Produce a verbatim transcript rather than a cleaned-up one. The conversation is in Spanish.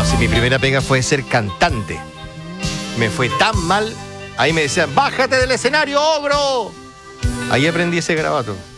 si mi primera pega fue ser cantante. Me fue tan mal, ahí me decían, bájate del escenario, ogro. Ahí aprendí ese garabato.